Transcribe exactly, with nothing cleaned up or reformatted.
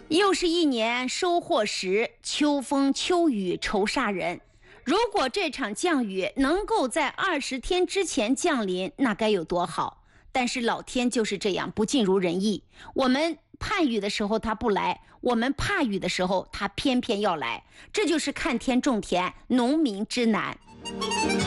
又是一年收获时，秋风秋雨愁煞人。如果这场降雨能够在二十天之前降临，那该有多好！但是老天就是这样不尽如人意，我们盼雨的时候他不来，我们怕雨的时候他偏偏要来，这就是看天种田，农民之难。